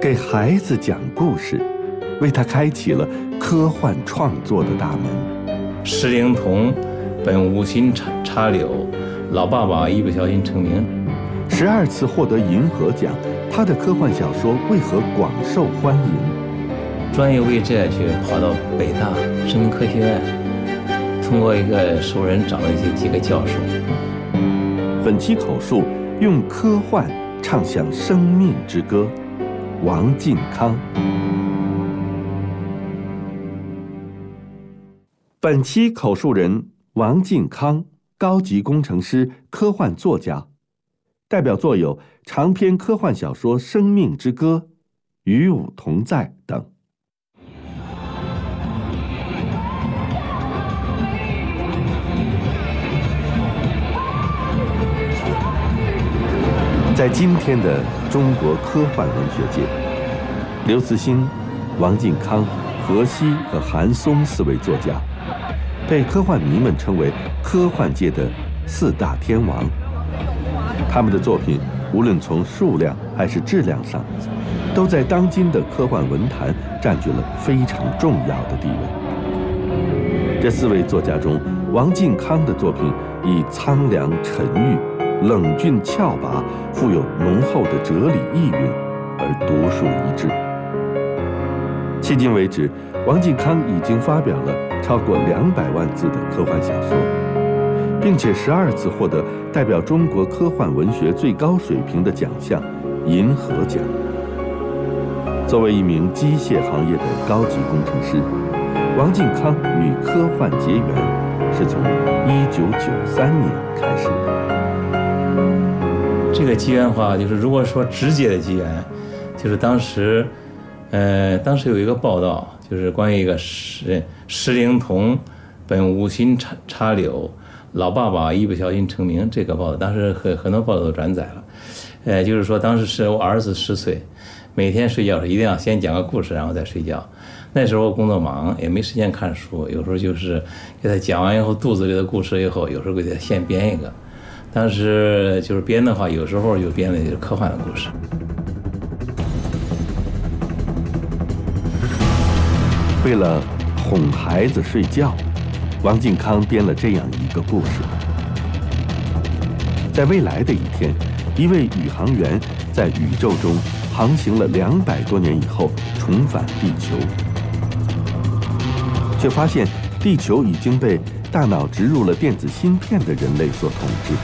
给孩子讲故事，为他开启了科幻创作的大门。 石灵童本无心插柳，老爸爸一不小心成名。 12次获得银河奖，他的科幻小说为何广受欢迎？ 专业为这去跑到北大生命科学院，通过一个熟人找了几个教授。 本期口述用科幻唱响生命之歌，王靖康。本期口述人王靖康，高级工程师、科幻作家，代表作有长篇科幻小说《生命之歌》、《与吾同在》等。在今天的中国科幻文学界，刘慈欣、王靖康、何西和韩松4位作家，被科幻迷们称为科幻界的4大天王。他们的作品无论从数量还是质量上，都在当今的科幻文坛占据了非常重要的地位。这4位作家中，王靖康的作品以苍凉沉郁、冷峻峭拔，富有浓厚的哲理意蕴，而独树一帜。迄今为止，王靖康已经发表了超过200万字的科幻小说，并且12次获得代表中国科幻文学最高水平的奖项银河奖。作为一名机械行业的高级工程师，王靖康与科幻结缘是从1993年开始的。 这个机缘的话，就是如果说直接的机缘，就是当时有一个报道，就是关于一个石灵童本无心插柳，老爸爸一不小心成名这个报道，当时很多报道都转载了。就是说当时是我儿子10岁，每天睡觉时一定要先讲个故事，然后再睡觉。那时候工作忙，也没时间看书，有时候就是给他讲完以后，肚子里的故事以后，有时候给他现编一个。当时就是编的话，有时候就编的就是科幻的故事。 为了哄孩子睡觉，王靖康编了这样一个故事：在未来的一天，一位宇航员在宇宙中航行了200多年以后，重返地球，却发现地球已经被大脑植入了电子芯片的人类所统治。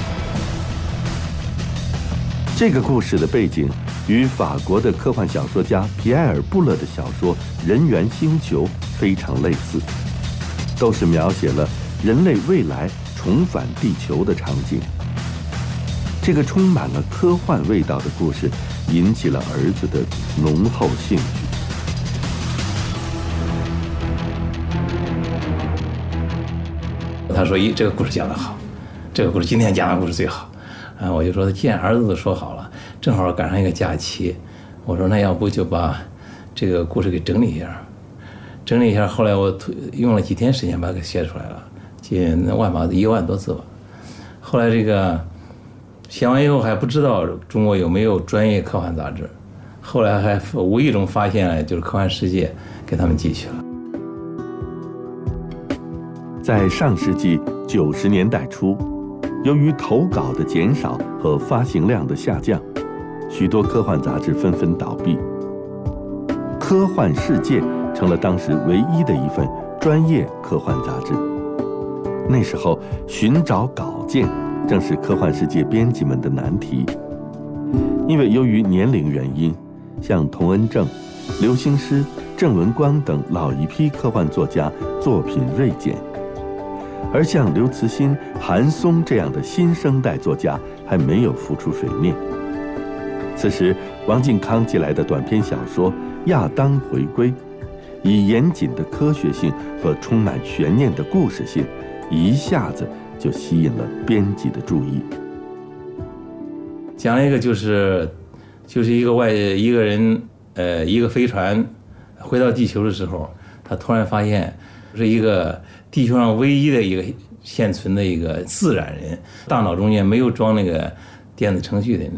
这个故事的背景与法国的科幻小说家皮埃尔·布勒的小说《人猿星球》非常类似，都是描写了人类未来重返地球的场景。这个充满了科幻味道的故事引起了儿子的浓厚兴趣。 他说：“这个故事讲得好，这个故事今天讲的故事最好。”我就说，既然儿子都说好了，正好赶上一个假期，我说那要不就把这个故事给整理一下，整理一下。后来我用了几天时间把它给写出来了，近1万多字吧。后来这个写完以后还不知道中国有没有专业科幻杂志，后来还无意中发现了，就是科幻世界给他们寄去了。 在上世纪90年代初，由于投稿的减少和发行量的下降，许多科幻杂志纷纷倒闭。科幻世界成了当时唯一的一份专业科幻杂志。那时候寻找稿件正是科幻世界编辑们的难题，因为由于年龄原因，像童恩正、刘兴诗、郑文光等老一批科幻作家作品锐减，而像刘慈欣、韩松这样的新生代作家还没有浮出水面。此时，王靖康寄来的短篇小说《亚当回归》，以严谨的科学性和充满悬念的故事性，一下子就吸引了编辑的注意。 讲了一个就是一个人一个飞船回到地球的时候，他突然发现是一个地球上唯一的一个现存的一个自然人，大脑中间没有装那个电子程序的